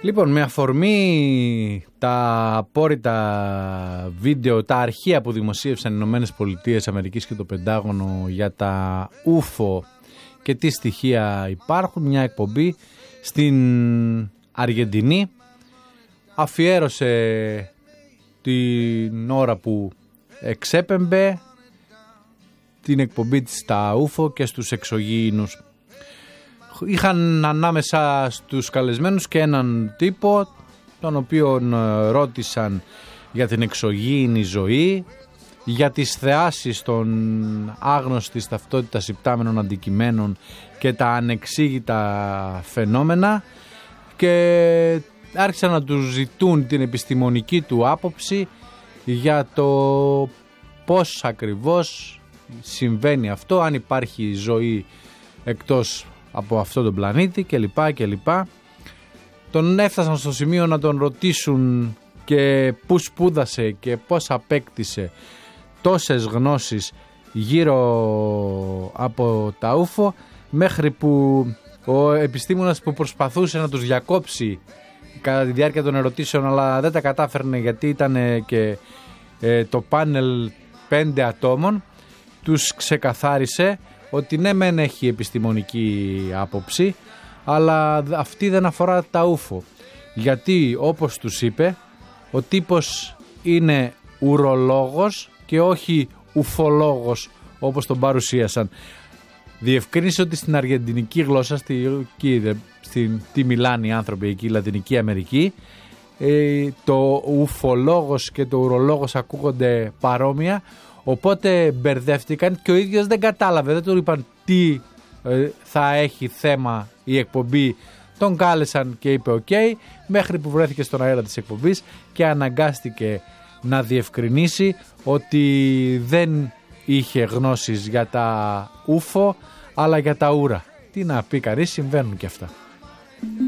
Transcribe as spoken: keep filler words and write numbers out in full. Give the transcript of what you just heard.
Λοιπόν, με αφορμή τα απόρριτα βίντεο, τα αρχεία που δημοσίευσαν οι Ηνωμένες Πολιτείες Αμερικής και το Πεντάγωνο για τα ούφο και τι στοιχεία υπάρχουν, μια εκπομπή στην Αργεντινή αφιέρωσε την ώρα που εξέπεμπε την εκπομπή της στα ούφο και στους εξωγήινους. Είχαν ανάμεσα στους καλεσμένους και έναν τύπο τον οποίον ρώτησαν για την εξωγήινη ζωή, για τις θεάσεις των άγνωστης ταυτότητας υπτάμενων αντικειμένων και τα ανεξήγητα φαινόμενα, και άρχισαν να του ζητούν την επιστημονική του άποψη για το πώς ακριβώς συμβαίνει αυτό, αν υπάρχει ζωή εκτός από αυτό τον πλανήτη κλπ. κλπ. Τον έφτασαν στο σημείο να τον ρωτήσουν και πού σπούδασε και πώς απέκτησε τόσες γνώσεις γύρω από τα ούφο, μέχρι που ο επιστήμονας που προσπαθούσε να τους διακόψει κατά τη διάρκεια των ερωτήσεων, αλλά δεν τα κατάφερνε γιατί ήταν και ε, το πάνελ πέντε ατόμων, τους ξεκαθάρισε ότι ναι μεν έχει επιστημονική άποψη, αλλά αυτή δεν αφορά τα ούφο, γιατί όπως τους είπε, ο τύπος είναι ουρολόγος και όχι ουφολόγος όπως τον παρουσίασαν. Διευκρίνησε ότι στην αργεντινική γλώσσα, στη, στη, τι μιλάνε οι άνθρωποι εκεί, η Λατινική Αμερική, ε, το ουφολόγος και το ουρολόγος ακούγονται παρόμοια, οπότε μπερδεύτηκαν και ο ίδιος δεν κατάλαβε, δεν του είπαν τι ε, θα έχει θέμα η εκπομπή. Τον κάλεσαν και είπε οκ, okay, μέχρι που βρέθηκε στον αέρα της εκπομπής και αναγκάστηκε να διευκρινίσει ότι δεν είχε γνώσεις για τα ούφο αλλά για τα ούρα. Τι να πει κανείς, συμβαίνουν και αυτά.